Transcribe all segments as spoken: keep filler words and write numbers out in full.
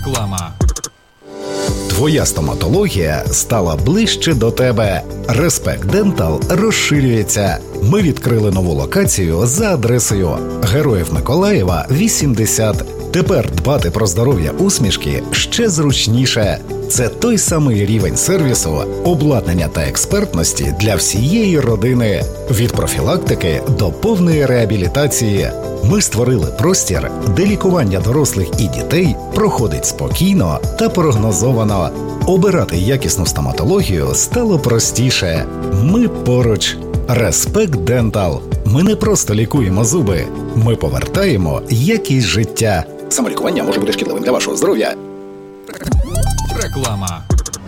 Реклама. Твоя стоматологія стала ближче до тебе. Респект Дентал розширюється. Ми відкрили нову локацію за адресою Героїв Миколаєва, вісімдесят. Тепер дбати про здоров'я усмішки ще зручніше. Це той самий рівень сервісу, обладнання та експертності для всієї родини. Від профілактики до повної реабілітації. Ми створили простір, де лікування дорослих і дітей проходить спокійно та прогнозовано. Обирати якісну стоматологію стало простіше. Ми поруч. Респект Дентал. Ми не просто лікуємо зуби. Ми повертаємо якість життя. Самолікування може бути шкідливим для вашого здоров'я. Реклама.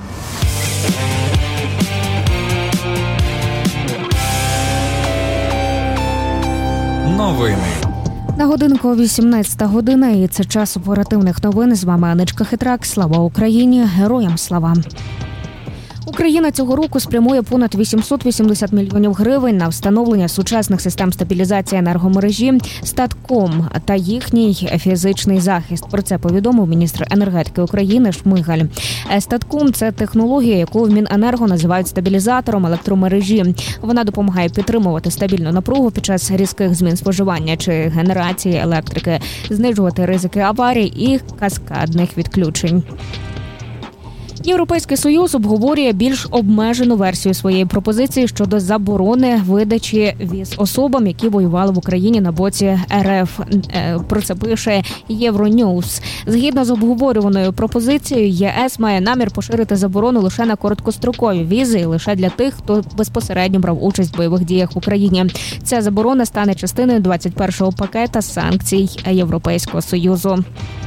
Новини. На годинку вісімнадцята година, і це час оперативних новин. З вами Аничка Хитрак. Слава Україні! Героям слава! Україна цього року спрямує понад вісімсот вісімдесят мільйонів гривень на встановлення сучасних систем стабілізації енергомережі «Статком» та їхній фізичний захист. Про це повідомив міністр енергетики України Шмигаль. «Статком» – це технологія, яку в Міненерго називають стабілізатором електромережі. Вона допомагає підтримувати стабільну напругу під час різких змін споживання чи генерації електрики, знижувати ризики аварій і каскадних відключень. Європейський Союз обговорює більш обмежену версію своєї пропозиції щодо заборони видачі віз особам, які воювали в Україні на боці РФ. Про це пише Євроньюз. Згідно з обговорюваною пропозицією, ЄС має намір поширити заборону лише на короткострокові візи і лише для тих, хто безпосередньо брав участь в бойових діях в Україні. Ця заборона стане частиною двадцять першого пакета санкцій Європейського Союзу.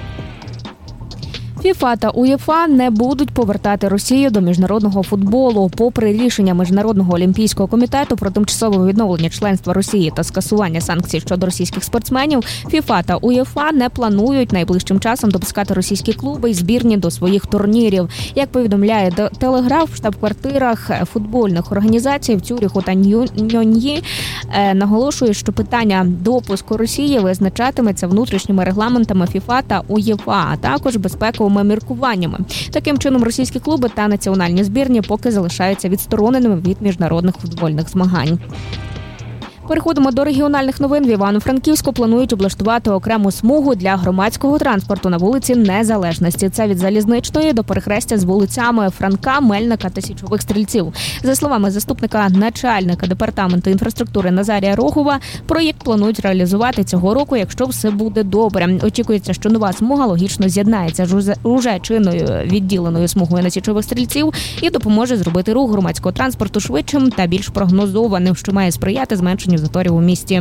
ФІФА та УЄФА не будуть повертати Росію до міжнародного футболу. Попри рішення Міжнародного олімпійського комітету про тимчасове відновлення членства Росії та скасування санкцій щодо російських спортсменів, ФІФА та УЄФА не планують найближчим часом допускати російські клуби і збірні до своїх турнірів. Як повідомляє Телеграф, в штаб-квартирах футбольних організацій в Цюріху та Ньоньї наголошує, що питання допуску Росії визначатиметься внутрішніми регламентами ФІФА та УЄФА, а також безпековими міркуваннями. Таким чином, російські клуби та національні збірні поки залишаються відстороненими від міжнародних футбольних змагань. Переходимо до регіональних новин. В Івано-Франківську планують облаштувати окрему смугу для громадського транспорту на вулиці Незалежності. Це від Залізничної до перехрестя з вулицями Франка, Мельника та Січових Стрільців. За словами заступника начальника департаменту інфраструктури Назарія Рогова, проєкт планують реалізувати цього року, якщо все буде добре. Очікується, що нова смуга логічно з'єднається з уже чинною відділеною смугою на Січових Стрільців і допоможе зробити рух громадського транспорту швидшим та більш прогнозованим, що має сприяти зменшенню заторів у місті.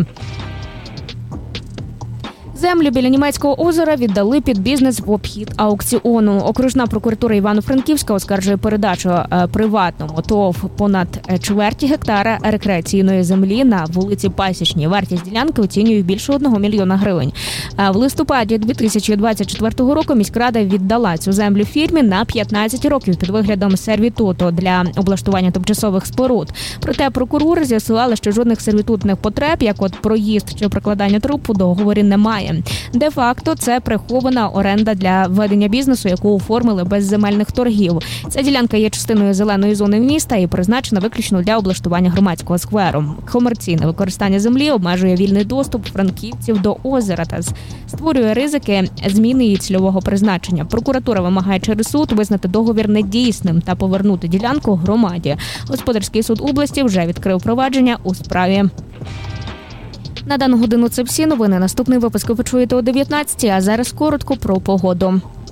Землю біля Німецького озера віддали під бізнес в обхід аукціону. Окружна прокуратура Івано-Франківська оскаржує передачу приватному ТОВ понад чверті гектара рекреаційної землі на вулиці Пасічній. Вартість ділянки оцінює більше одного мільйона гривень. В листопаді дві тисячі двадцять четвертого року міськрада віддала цю землю фірмі на п'ятнадцять років під виглядом сервітуту для облаштування тимчасових споруд. Проте прокурори з'ясували, що жодних сервітутних потреб, як от проїзд чи прокладання труб, у договорі немає. Де-факто це прихована оренда для ведення бізнесу, яку оформили без земельних торгів. Ця ділянка є частиною зеленої зони міста і призначена виключно для облаштування громадського скверу. Комерційне використання землі обмежує вільний доступ франківців до озера та створює ризики зміни її цільового призначення. Прокуратура вимагає через суд визнати договір недійсним та повернути ділянку громаді. Господарський суд області вже відкрив провадження у справі. На дану годину це всі новини. Наступний випуск ви почуєте о дев'ятнадцятій, а зараз коротко про погоду.